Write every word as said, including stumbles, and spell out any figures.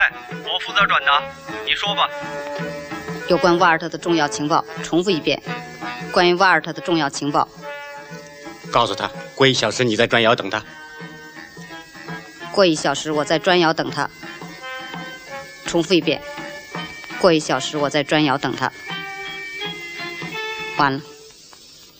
我负责转达，你说吧。 有关瓦尔特的重要情报，重复一遍。关于瓦尔特的重要情报， 告诉他，过一小时你在砖窑等他。 过一小时我在砖窑等他。重复一遍。过一小时我在砖窑等他。完了。